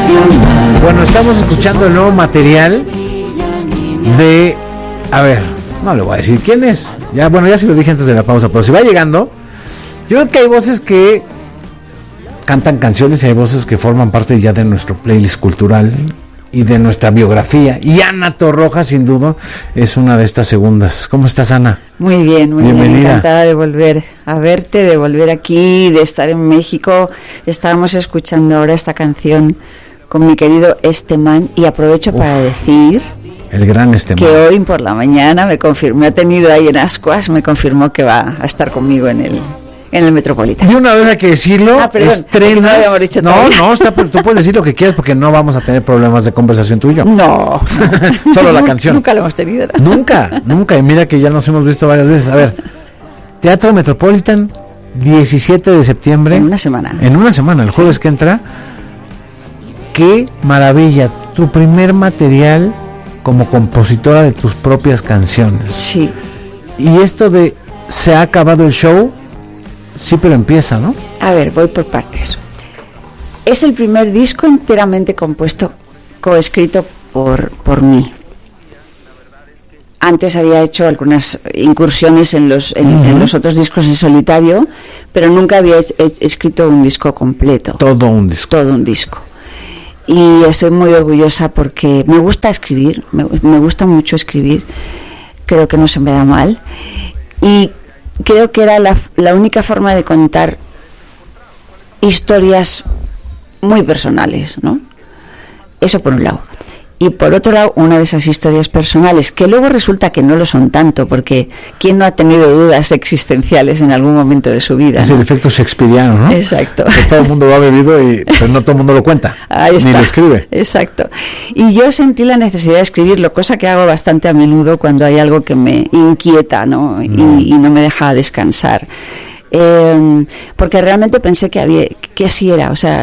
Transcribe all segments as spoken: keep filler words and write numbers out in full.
Bueno, estamos escuchando el nuevo material de... A ver, no le voy a decir quién es. Ya, bueno, ya se lo dije antes de la pausa, pero si va llegando, yo creo que hay voces que cantan canciones y hay voces que forman parte ya de nuestro playlist cultural y de nuestra biografía. Y Ana Torroja, sin duda, es una de estas segundas. ¿Cómo estás, Ana? Muy bien, muy Bienvenida. bien. Encantada de volver a verte, de volver aquí, de estar en México. Estábamos escuchando ahora esta canción con mi querido Esteman y aprovecho Uf, para decir... El gran Esteman. Que hoy por la mañana me confirmó, me ha tenido ahí en Ascuas, me confirmó que va a estar conmigo en el... en el Metropolitano. De una vez hay que decirlo, ah, perdón, estrenas... No, dicho no, no, está, tú puedes decir lo que quieras porque no vamos a tener problemas de conversación tú y yo. No. Solo la canción. Nunca lo hemos tenido. ¿No? Nunca, nunca. Y mira que ya nos hemos visto varias veces. A ver, Teatro Metropolitan, diecisiete de septiembre. En una semana. En una semana, el jueves sí. que entra. Qué maravilla, tu primer material como compositora de tus propias canciones. Sí. Y esto de se ha acabado el show... Sí, pero empieza, ¿no? A ver, voy por partes. Es el primer disco enteramente compuesto, coescrito por, por mí. Antes había hecho algunas incursiones en los, en, uh-huh. en los otros discos en solitario, pero nunca había he, he, escrito un disco completo. Todo un disco. Todo un disco. Y estoy muy orgullosa porque me gusta escribir, me, me gusta mucho escribir, creo que no se me da mal. Y creo que era la, la única forma de contar historias muy personales, ¿no? Eso por un lado. Y por otro lado, una de esas historias personales, que luego resulta que no lo son tanto, porque ¿quién no ha tenido dudas existenciales en algún momento de su vida? Es ¿no? el efecto shakespeariano, ¿no? Exacto. Que todo el mundo lo ha bebido, y, pero no todo el mundo lo cuenta, Ahí está. ni lo escribe. Exacto. Y yo sentí la necesidad de escribirlo, cosa que hago bastante a menudo cuando hay algo que me inquieta, ¿no? No. Y, y no me deja descansar. Eh, porque realmente pensé que había, que así era, o sea...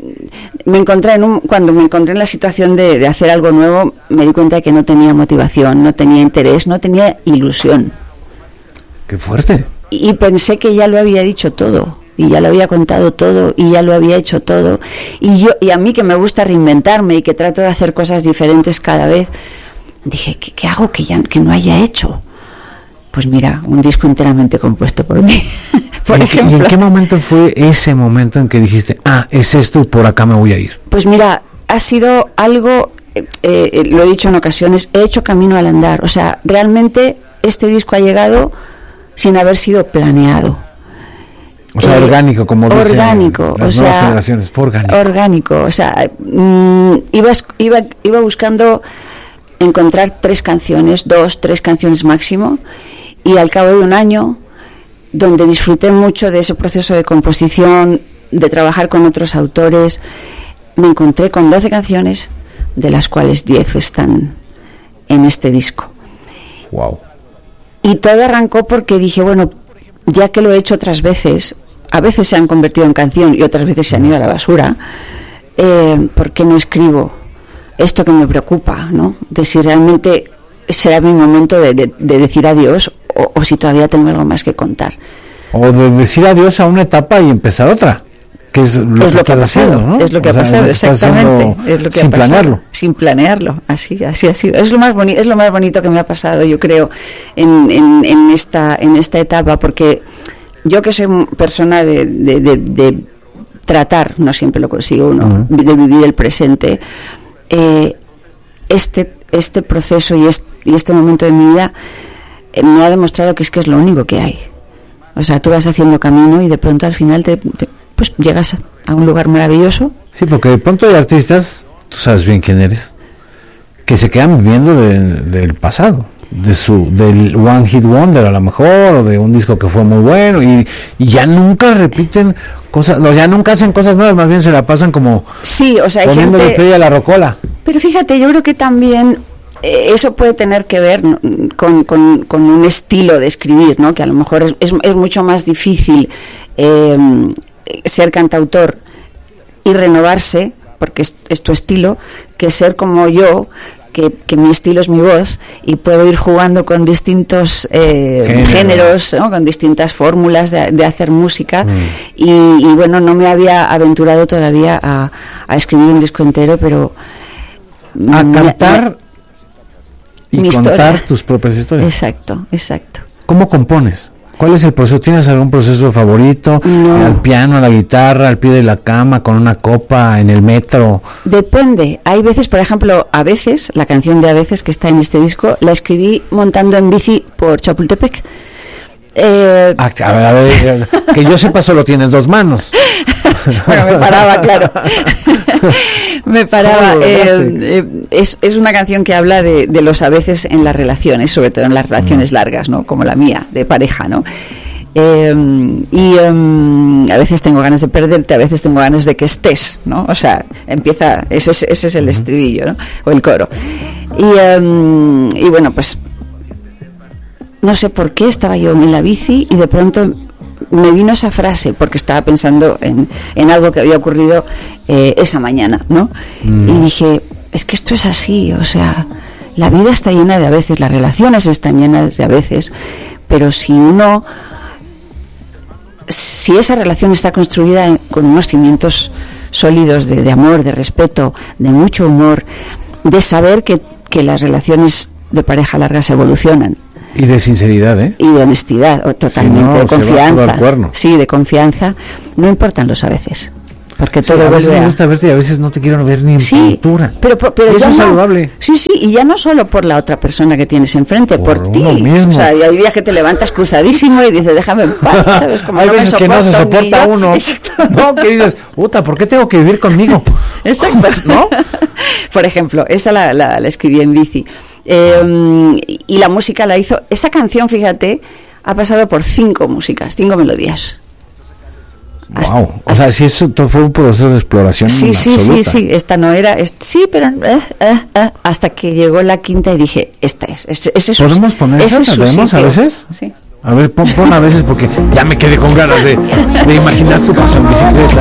me encontré en un, cuando me encontré en la situación de, de hacer algo nuevo, me di cuenta de que no tenía motivación, no tenía interés, no tenía ilusión. ¡Qué fuerte! Y, y pensé que ya lo había dicho todo, y ya lo había contado todo, y ya lo había hecho todo. Y yo, y a mí que me gusta reinventarme y que trato de hacer cosas diferentes cada vez, dije, ¿qué, qué hago que ya que no haya hecho? Pues mira, un disco enteramente compuesto por mí. Por ¿Y, ejemplo. ¿Y en qué momento fue ese momento en que dijiste, ah, es esto y por acá me voy a ir? Pues mira, ha sido algo, eh, eh, lo he dicho en ocasiones, he hecho camino al andar. O sea, realmente este disco ha llegado sin haber sido planeado. O sea, eh, orgánico, como dicen orgánico, las o nuevas sea, generaciones, fue orgánico. Orgánico, o sea, mmm, iba, iba, iba buscando encontrar tres canciones, dos, tres canciones máximo, y al cabo de un año, donde disfruté mucho de ese proceso de composición, de trabajar con otros autores, me encontré con doce canciones, de las cuales diez están en este disco. Wow. Y todo arrancó porque dije, bueno, ya que lo he hecho otras veces, a veces se han convertido en canción y otras veces se han ido a la basura, eh, ¿por qué no escribo esto que me preocupa, ¿no? De si realmente será mi momento de, de, de decir adiós o, o si todavía tengo algo más que contar. O de decir adiós a una etapa y empezar otra, que es lo, es que, lo que ha pasado, haciendo, ¿no? Es lo que o ha sea, pasado, exactamente. Es lo que sin ha pasado, planearlo. Sin planearlo, así, así ha sido. Es lo más bonito, es lo más bonito que me ha pasado, yo creo, en, en, en esta, en esta etapa, porque yo que soy persona de, de, de, de tratar, no siempre lo consigo uno, uh-huh. de vivir el presente. Eh, este este proceso y este, y este momento de mi vida eh, me ha demostrado que es que es lo único que hay. O sea, tú vas haciendo camino y de pronto al final te, te pues llegas a, a un lugar maravilloso. Sí, porque de pronto hay artistas, tú sabes bien quién eres, que se quedan viviendo de, del pasado, de su del one hit wonder a lo mejor, o de un disco que fue muy bueno, y, y ya nunca repiten cosas, no, ya nunca hacen cosas nuevas, más bien se la pasan como sí, o sea, hay poniendo gente, de play a la rocola. Pero fíjate, yo creo que también eh, eso puede tener que ver, ¿no? con, con, con un estilo de escribir, ¿no? Que a lo mejor es, es, es mucho más difícil eh, ser cantautor y renovarse, porque es, es tu estilo, que ser como yo, que, que mi estilo es mi voz y puedo ir jugando con distintos eh, géneros, géneros ¿no? Con distintas fórmulas de, de hacer música mm. y, y bueno, no me había aventurado todavía a, a escribir un disco entero, pero a me, cantar me, y contar historia. Tus propias historias. Exacto, exacto. ¿Cómo compones? ¿Cuál es el proceso? ¿Tienes algún proceso favorito? No. ¿Al piano, a la guitarra, al pie de la cama, con una copa, en el metro? Depende. Hay veces, por ejemplo, A veces, la canción de A veces que está en este disco, la escribí montando en bici por Chapultepec. Eh... Ah, a ver, a ver, que yo sepa solo tienes dos manos. Bueno, me paraba, claro. me paraba. Eh, eh, es, es una canción que habla de, de los a veces en las relaciones, sobre todo en las relaciones largas, ¿no? Como la mía, de pareja, ¿no? Eh, y um, a veces tengo ganas de perderte, a veces tengo ganas de que estés, ¿no? O sea, empieza, ese es, ese es el estribillo, ¿no? O el coro. Y, um, y bueno, pues no sé por qué estaba yo en la bici y de pronto me vino esa frase porque estaba pensando en, en algo que había ocurrido eh, esa mañana, ¿no? Mm. Y dije, es que esto es así, o sea, la vida está llena de a veces, las relaciones están llenas de a veces, pero si uno, si esa relación está construida en, con unos cimientos sólidos de, de amor, de respeto, de mucho humor, de saber que, que las relaciones de pareja largas evolucionan. Y de sinceridad, ¿eh? Y de honestidad, totalmente, si no, de confianza. Sí, de confianza. No importan los a veces. Porque sí, todo a veces me gusta verte y a veces no te quiero ver ni en sí, pintura. Pero, pero eso ya es no, saludable. Sí, sí, y ya no solo por la otra persona que tienes enfrente, por, por ti. Mismo. O sea, hay días que te levantas cruzadísimo y dices, déjame en paz, ¿sabes? Como hay no veces me que no se soporta yo. uno. Exacto. No, que dices, puta, ¿por qué tengo que vivir conmigo? Exacto. ¿No? Por ejemplo, esa la, la, la escribí en bici. Eh, y la música la hizo, esa canción, fíjate, ha pasado por cinco músicas, cinco melodías. Wow, hasta, o hasta, sea, si eso fue un proceso de exploración. Sí, sí, absoluta. sí, sí, esta no era, es, sí, pero eh, eh, eh, hasta que llegó la quinta y dije, esta es, ese, ese es ¿podemos poner esa? ¿Podemos a veces? Sí. A ver, pon, pon a veces porque ya me quedé con ganas de, de imaginar su paso en bicicleta.